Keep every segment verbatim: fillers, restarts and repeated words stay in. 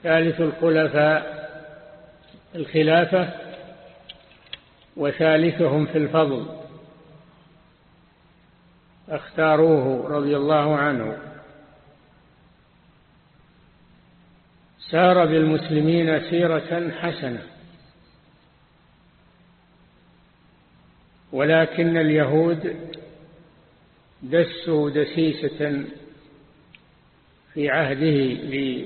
ثالث الخلفاء الخلافة، وثالثهم في الفضل، اختاروه رضي الله عنه. سار بالمسلمين سيرة حسنة، ولكن اليهود دسوا دسيسة في عهده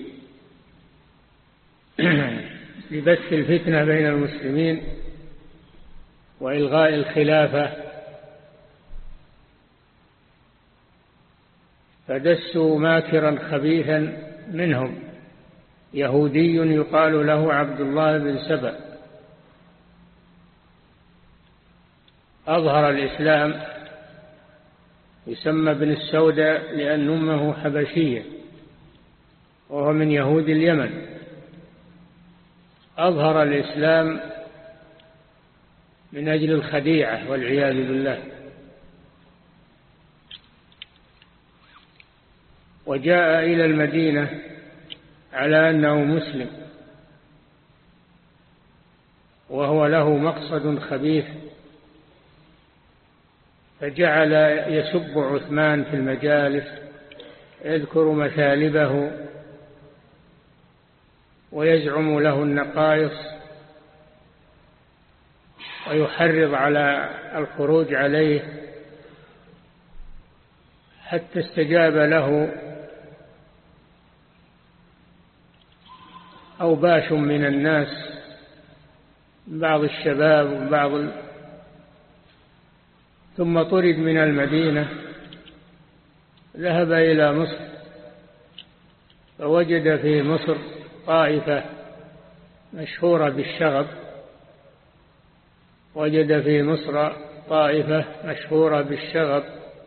لبث الفتنة بين المسلمين وإلغاء الخلافة، فدسوا ماكرا خبيثا منهم يهودي يقال له عبد الله بن سبأ، أظهر الإسلام، يسمى ابن السوداء لأن أمه حبشية وهو من يهود اليمن. أظهر الإسلام من أجل الخديعة والعياذ بالله، وجاء إلى المدينة على أنه مسلم، وهو له مقصد خبيث، فجعل يسب عثمان في المجالس، يذكر مثالبه ويزعم له النقائص، ويحرض على الخروج عليه، حتى استجاب له أوباش من الناس، بعض الشباب وبعض ال... ثم طرد من المدينة، ذهب إلى مصر، فوجد في مصر طائفة مشهورة بالشغب، وجد في مصر طائفة مشهورة بالشغب،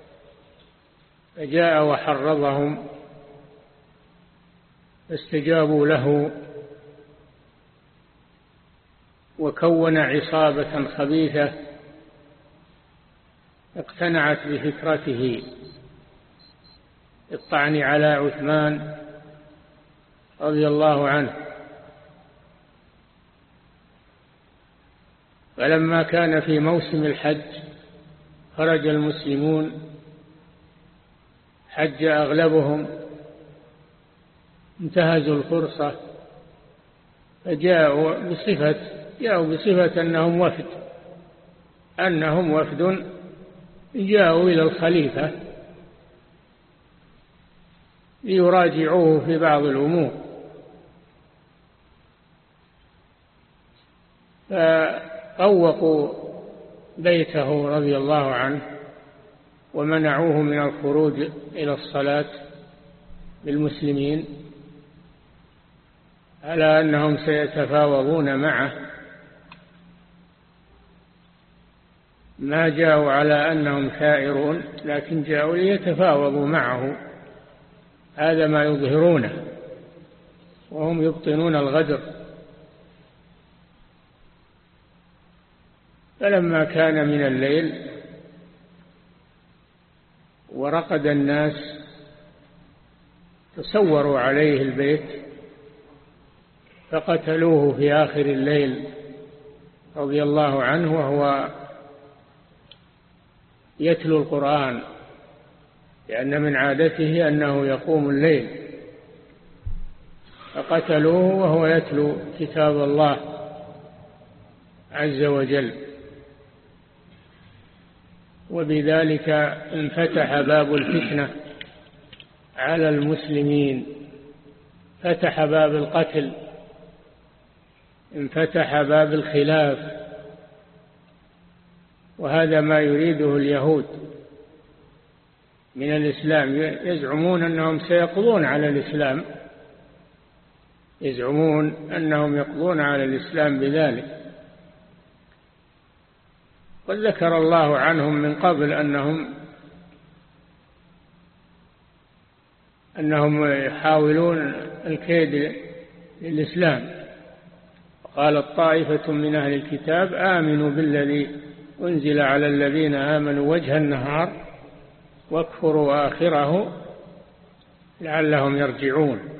فجاء وحرضهم فاستجابوا له، وكون عصابة خبيثة اقتنعت بفكرته الطعن على عثمان رضي الله عنه. فلما كان في موسم الحج خرج المسلمون، حج أغلبهم، انتهزوا الفرصة فجاءوا بصفة جاءوا بصفة أنهم وفد أنهم وفد جاءوا إلى الخليفة ليراجعوه في بعض الأمور، فطوقوا بيته رضي الله عنه ومنعوه من الخروج إلى الصلاة بالمسلمين، على أنهم سيتفاوضون معه، ما جاءوا على أنهم ثائرون، لكن جاءوا ليتفاوضوا معه، هذا ما يظهرونه، وهم يبطنون الغدر. فلما كان من الليل ورقد الناس تصوروا عليه البيت، فقتلوه في آخر الليل رضي الله عنه وهو يتلو القرآن، لأن من عادته أنه يقوم الليل، فقتلوه وهو يتلو كتاب الله عز وجل. وبذلك انفتح باب الفتنة على المسلمين، فتح باب القتل، انفتح باب الخلاف، وهذا ما يريده اليهود من الإسلام. يزعمون أنهم سيقضون على الإسلام، يزعمون أنهم يقضون على الإسلام بذلك. قد ذكر الله عنهم من قبل أنهم أنهم يحاولون الكيد للإسلام. قالت طائفة من أهل الكتاب آمنوا بالذي أنزل على الذين آمنوا وجه النهار واكفروا آخره لعلهم يرجعون.